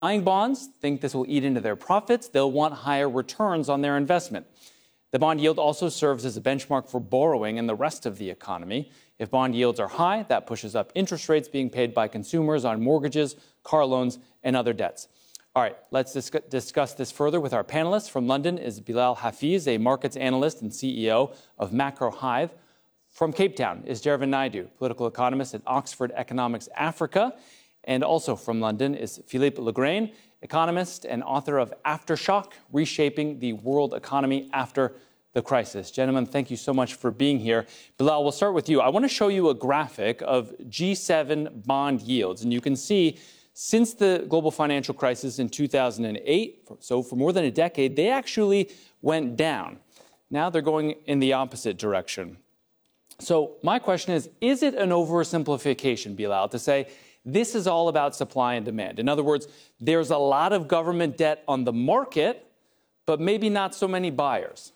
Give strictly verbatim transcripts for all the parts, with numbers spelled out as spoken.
Buying bonds think this will eat into their profits. They'll want higher returns on their investment. The bond yield also serves as a benchmark for borrowing in the rest of the economy. If bond yields are high, that pushes up interest rates being paid by consumers on mortgages, car loans, and other debts. All right, let's dis- discuss this further with our panelists. From London is Bilal Hafeez, a markets analyst and C E O of Macro Hive. From Cape Town is Jervin Naidu, political economist at Oxford Economics Africa. And also from London is Philippe Legrain, economist and author of Aftershock, Reshaping the World Economy After the Crisis. Gentlemen, thank you so much for being here. Bilal, we'll start with you. I want to show you a graphic of G seven bond yields. And you can see since the global financial crisis in two thousand eight, so for more than a decade, they actually went down. Now they're going in the opposite direction. So my question is, is it an oversimplification, Bilal, to say this is all about supply and demand? In other words, there's a lot of government debt on the market, but maybe not so many buyers.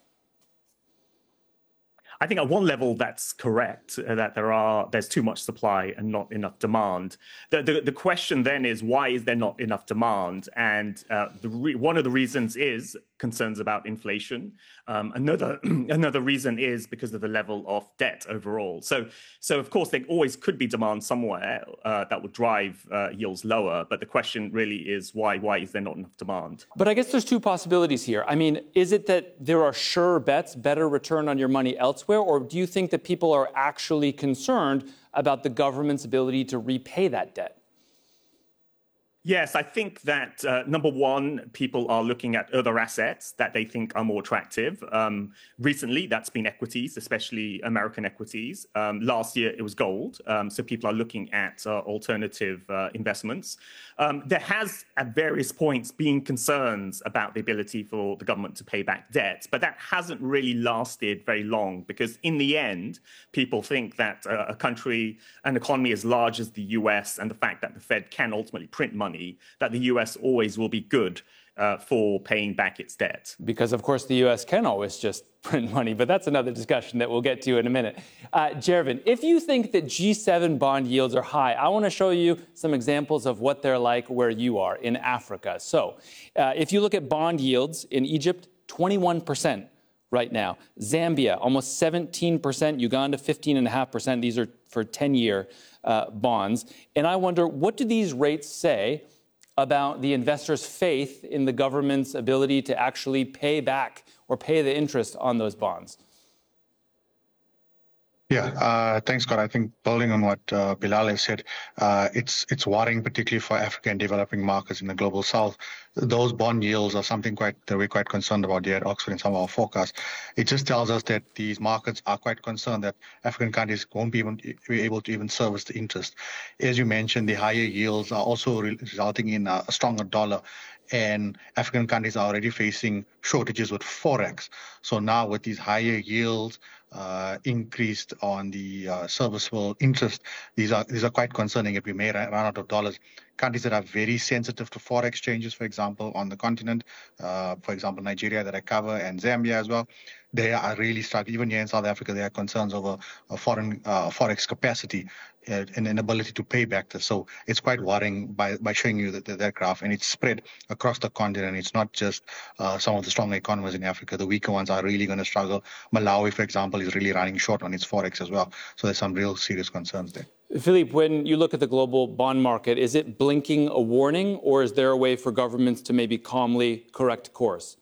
I think at one level that's correct, uh, that there are there's too much supply and not enough demand. The the, the question then is, why is there not enough demand? And uh, the re- one of the reasons is concerns about inflation. Um, another another reason is because of the level of debt overall. So so of course there always could be demand somewhere uh, that would drive uh, yields lower. But the question really is why why is there not enough demand? But I guess there's two possibilities here. I mean, is it that there are sure bets, better return on your money elsewhere, or do you think that people are actually concerned about the government's ability to repay that debt? Yes, I think that, uh, number one, people are looking at other assets that they think are more attractive. Um, recently, that's been equities, especially American equities. Um, last year, it was gold. Um, so people are looking at uh, alternative uh, investments. Um, there has, at various points, been concerns about the ability for the government to pay back debt. But that hasn't really lasted very long because, in the end, people think that uh, a country, an economy as large as the U S and the fact that the Fed can ultimately print money, that the U S always will be good uh, for paying back its debt. Because, of course, the U S can always just print money, but that's another discussion that we'll get to in a minute. Uh, Jervin, if you think that G seven bond yields are high, I want to show you some examples of what they're like where you are in Africa. So uh, if you look at bond yields in Egypt, twenty-one percent right now. Zambia, almost seventeen percent. Uganda, fifteen point five percent. These are for ten-year uh, bonds. And I wonder, what do these rates say about the investors' faith in the government's ability to actually pay back or pay the interest on those bonds? Yeah, uh, thanks, Scott. I think building on what uh, Bilal has said, uh, it's it's worrying, particularly for Africa and developing markets in the global south. Those bond yields are something quite that we're quite concerned about here at Oxford in some of our forecasts. It just tells us that these markets are quite concerned that African countries won't be, even, be able to even service the interest. As you mentioned, the higher yields are also re- resulting in a stronger dollar. And African countries are already facing shortages with forex. So now with these higher yields uh, increased on the uh, serviceable interest, these are these are quite concerning. If we may run out of dollars, countries that are very sensitive to forex changes, for example, on the continent, uh, for example, Nigeria that I cover and Zambia as well, they are really struggling. Even here in South Africa, there are concerns over uh, foreign uh, forex capacity uh, and inability to pay back this. So it's quite worrying by, by showing you that, that graph, and it's spread across the continent. It's not just uh, some of the stronger economies in Africa. The weaker ones are really going to struggle. Malawi, for example, is really running short on its forex as well. So there's some real serious concerns there. Philippe, when you look at the global bond market, is it blinking a warning, or is there a way for governments to maybe calmly correct course?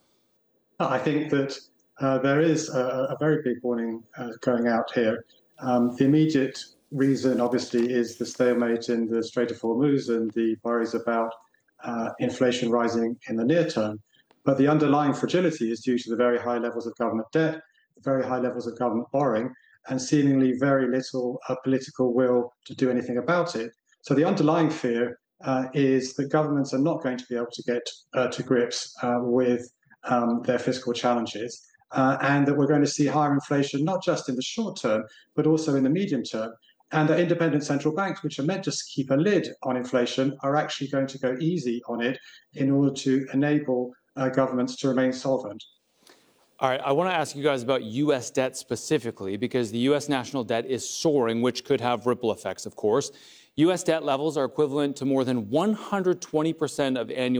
I think that uh, there is a, a very big warning uh, going out here. Um, the immediate reason, obviously, is the stalemate in the Strait of Hormuz and the worries about uh, inflation rising in the near term. But the underlying fragility is due to the very high levels of government debt, very high levels of government borrowing, and seemingly very little uh, political will to do anything about it. So the underlying fear uh, is that governments are not going to be able to get uh, to grips uh, with um, their fiscal challenges, uh, and that we're going to see higher inflation, not just in the short term, but also in the medium term. And the independent central banks, which are meant to keep a lid on inflation, are actually going to go easy on it in order to enable uh, governments to remain solvent. All right, I want to ask you guys about U S debt specifically, because the U S national debt is soaring, which could have ripple effects, of course. U S debt levels are equivalent to more than one hundred twenty percent of annual